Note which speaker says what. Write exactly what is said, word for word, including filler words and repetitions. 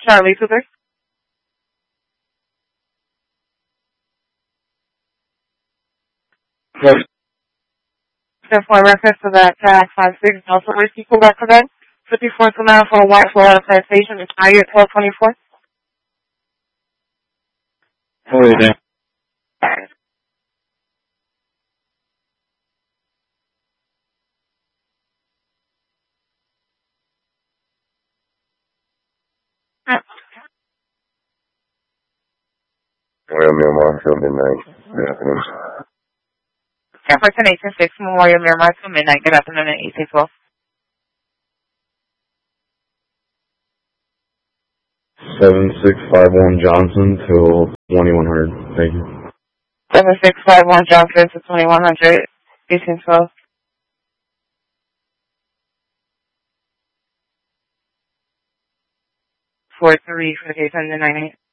Speaker 1: Charlie Cooper.
Speaker 2: Yes.
Speaker 1: For reference to that track five six Delta Whiskey Quebec Quebec. fifty-four to nine for a white Florida Plantation. Expired twelve twenty-four.
Speaker 2: Oh, yeah. Royal Miramar till midnight. Good afternoon.
Speaker 1: San Francisco eight ten six Memorial Miramar till midnight. Good afternoon at eight twelve.
Speaker 2: seven six five one Johnson till twenty-one hundred. Thank you.
Speaker 1: seven six five one Johnson to twenty-one hundred. eighteen twelve. four three for the case under nine eight.